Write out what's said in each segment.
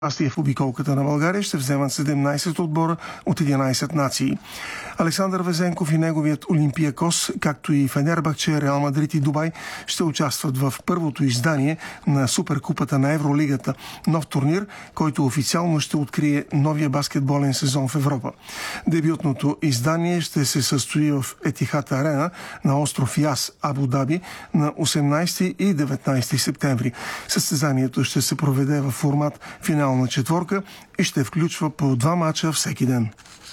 Участие в обиколката на България ще вземат 17 отбора от 11 нации. Александър Везенков и неговият Олимпиакос, както и Фенербахче, Реал Мадрид и Дубай, ще участват в първото издание на Суперкупата на Евролигата, нов турнир, който официално ще открие новия баскетболен сезон в Европа. Дебютното издание ще се състои в Етихад Арена на остров Яс, Абу Даби, на 18 и 19 септември. Състезанието ще се проведе в формат финална четворка и ще включва по 2 мача всеки ден.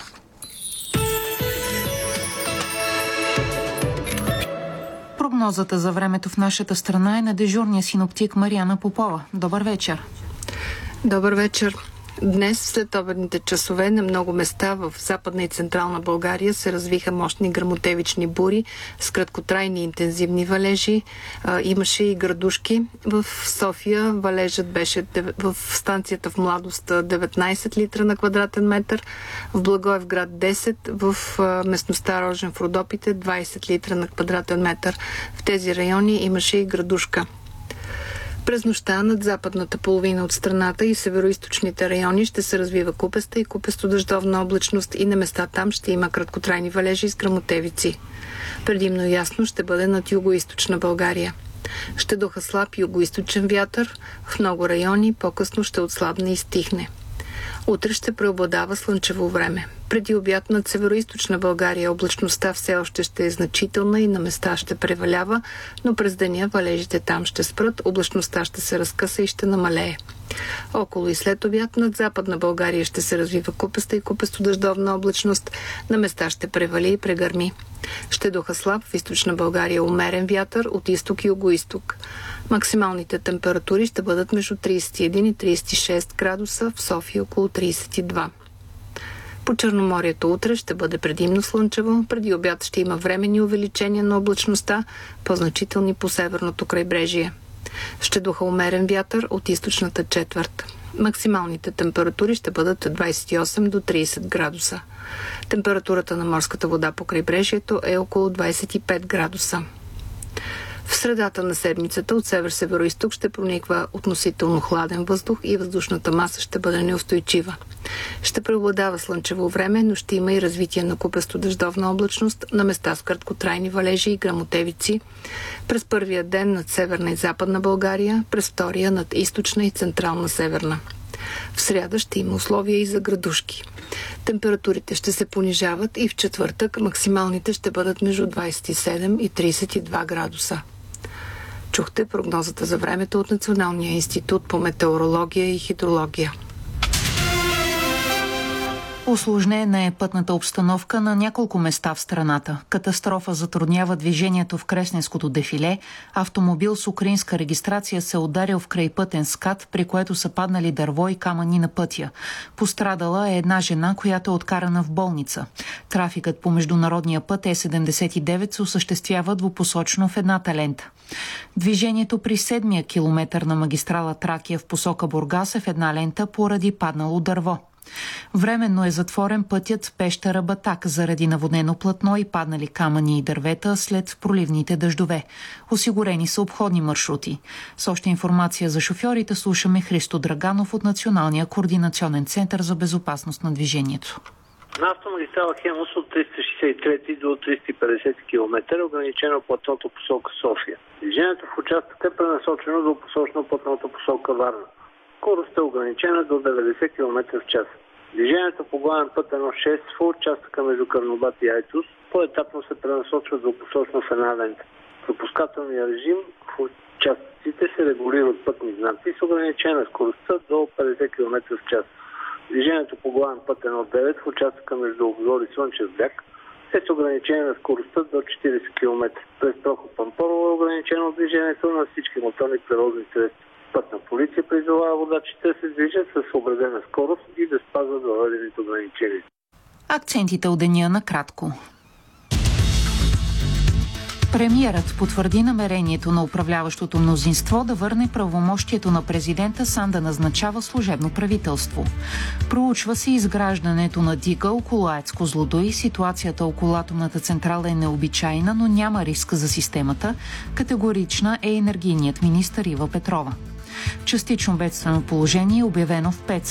Прогнозата за времето в нашата страна е на дежурния синоптик Мариана Попова. Добър вечер. Добър вечер. Днес, след обедните часове, на много места в Западна и Централна България се развиха мощни гръмотевични бури с краткотрайни интензивни валежи. Имаше и градушки. В София валежът беше в станцията в Младост 19 литра на квадратен метър, в Благоевград 10, в местността Рожен в Родопите 20 литра на квадратен метър. В тези райони имаше и градушка. През нощта над западната половина от страната и североизточните райони ще се развива купеста и купесто-дъждовна облачност и на места там ще има краткотрайни валежи с гръмотевици. Предимно ясно ще бъде над югоизточна България. Ще духа слаб югоизточен вятър, в много райони по-късно ще отслабне и стихне. Утре ще преобладава слънчево време. Преди обяд над североизточна България облачността все още ще е значителна и на места ще превалява, но през деня валежите там ще спрат, облачността ще се разкъса и ще намалее. Около и след обяд над западна България ще се развива купеста и купесто-дъждовна облачност, на места ще превали и прегърми. Ще духа слаб в източна България умерен вятър от изток и югоизток. Максималните температури ще бъдат между 31 и 36 градуса, в София около 32. По Черноморието утре ще бъде предимно слънчево, преди обяд ще има временни увеличения на облачността, по-значителни по северното крайбрежие. Ще духа умерен вятър от източната четвърт. Максималните температури ще бъдат 28 до 30 градуса. Температурата на морската вода по крайбрежието е около 25 градуса. В средата на седмицата от север-североизток ще прониква относително хладен въздух и въздушната маса ще бъде неустойчива. Ще преобладава слънчево време, но ще има и развитие на купесто-дъждовна облачност на места с краткотрайни валежи и гръмотевици. През първия ден над северна и западна България, през втория над източна и централна северна. В сряда ще има условия и за градушки. Температурите ще се понижават и в четвъртък максималните ще бъдат между 27 и 32 градуса. Чухте прогнозата за времето от Националния институт по метеорология и хидрология. Усложнена е пътната обстановка на няколко места в страната. Катастрофа затруднява движението в Кресненското дефиле. Автомобил с украинска регистрация се ударил в крайпътен скат, при което са паднали дърво и камъни на пътя. Пострадала е една жена, която е откарана в болница. Трафикът по международния път Е79 се осъществява двупосочно в едната лента. Движението при 7-я километър на магистрала Тракия в посока Бургас е в една лента поради паднало дърво. Временно е затворен пътят Пещера-Батак заради наводнено платно и паднали камъни и дървета след проливните дъждове. Осигурени са обходни маршрути. С още информация за шофьорите слушаме Христо Драганов от Националния координационен център за безопасност на движението. На автомагистрала Хемус от 363 до 350 км е ограничено платното посока София. Движението в участъка е пренасочено до посочно платното посока Варна. Скоростта е ограничена до 90 км в час. Движението по главен път 1.6 в участъка между Карнобат и Айтос по-етапно се пренасочва до посочно в една лента. Пропускателният режим в участъците се регулира от пътни знаци с ограничена скоростта до 50 км в час. Движението по главен път 1.9 в участъка между Обзор и Слънчев бряг е с ограничение на скоростта до 40 км. През Проход Пампорово е ограничено движението на всички моторни превозни средства. Пътна полиция призовава водачите да се движат с съобразена скорост и да спазват въведените ограничения. Акцентите от деня накратко. Премиерът потвърди намерението на управляващото мнозинство да върне правомощието на президента сам да назначава служебно правителство. Проучва се изграждането на дига около АЕЦ Козлодуй. Ситуацията около атомната централа е необичайна, но няма риск за системата. Категорична е енергийният министър Ива Петрова. Частично бедствено положение е обявено в 5